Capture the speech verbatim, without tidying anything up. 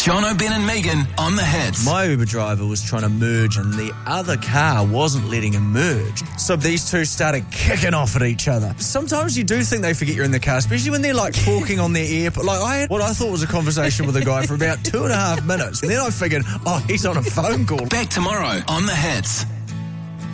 John O'Ben and Megan on the Hits. My Uber driver was trying to merge and the other car wasn't letting him merge. So these two started kicking off at each other. Sometimes you do think they forget you're in the car, especially when they're like talking on their ear. Like I had what I thought was a conversation with a guy for about two and a half minutes. And then I figured, oh, he's on a phone call. Back tomorrow on the Hits.